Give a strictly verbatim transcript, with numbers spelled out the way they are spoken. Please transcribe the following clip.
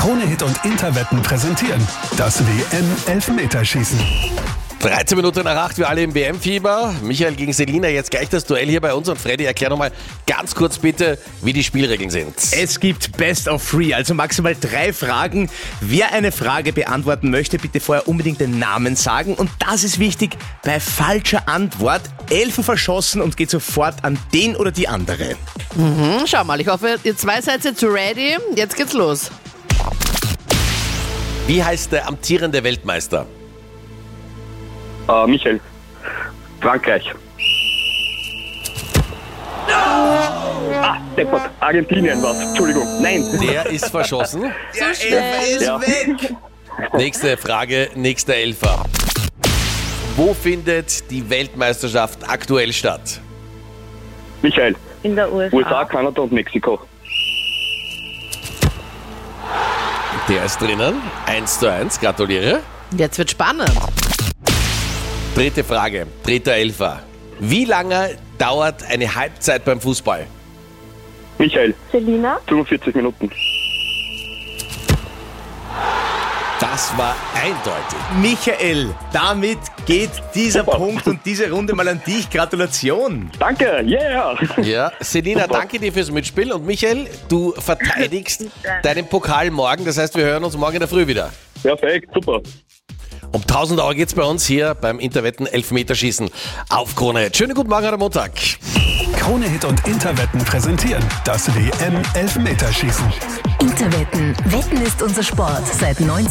Krone-Hit und Interwetten präsentieren das W M-Elfmeterschießen. dreizehn Minuten nach acht, wir alle im W M-Fieber. Michael gegen Selina, jetzt gleich das Duell hier bei uns. Und Freddy, erklär nochmal ganz kurz bitte, wie die Spielregeln sind. Es gibt Best of Three, also maximal drei Fragen. Wer eine Frage beantworten möchte, bitte vorher unbedingt den Namen sagen. Und das ist wichtig, bei falscher Antwort Elfer verschossen und geht sofort an den oder die andere. Mhm, schau mal, ich hoffe, ihr zwei seid jetzt ready. Jetzt geht's los. Wie heißt der amtierende Weltmeister? Uh, Michael. Frankreich. Ah, Deppert. Argentinien war's. Entschuldigung. Nein. Der ist verschossen. So schnell. ist Ja. weg. Nächste Frage, nächster Elfer. Wo findet die Weltmeisterschaft aktuell statt? Michael. In der U S A. U S A, Kanada und Mexiko. Der ist drinnen. eins zu eins, gratuliere. Jetzt wird spannend. Dritte Frage, dritter Elfer. Wie lange dauert eine Halbzeit beim Fußball? Michael. Selina. fünfundvierzig Minuten. Das war eindeutig. Michael, damit geht dieser Super. Punkt und diese Runde mal an dich. Gratulation. Danke. Yeah. Ja, Selina, Super. danke dir fürs Mitspielen. Und Michael, du verteidigst deinen Pokal morgen. Das heißt, wir hören uns morgen in der Früh wieder. Perfekt. Super. Um tausend Euro geht's bei uns hier beim Interwetten Elfmeterschießen auf Krone. Schönen guten Morgen am Montag. Krone-Hit und Interwetten präsentieren das W M-Elfmeterschießen. Interwetten. Wetten ist unser Sport seit neunzehnhundertneunundneunzig.